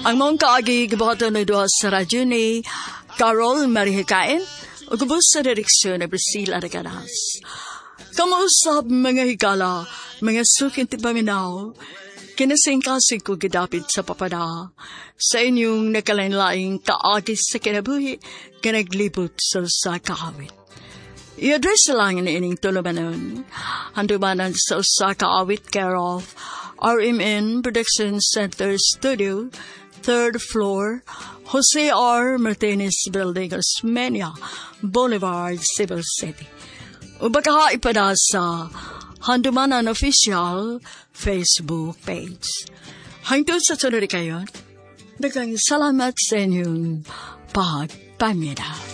Ang mong kaagi giboto na doon sa radyo ni Carol Marihikain o gubos sa direksyon na Priscilla Regadas. Kamuusap mga higala, mga sukin ti paminaw, kinasingkasing ko gidapit sa papada, sa inyong nakalain-laing kaagi sa kinabuhi, kinaglibot sa kaawit. I-address lang na ining tulumanon, handumanan sa usa kaawit care of RMN Production Center Studio, 3rd floor, Jose R. Martinez Building, Osmeña, Boulevard, Cebu City. Ubaka ipada sa Handumanan Official Facebook page. Hangtod sa sunod kayo, dagang salamat sa inyong pagpamida.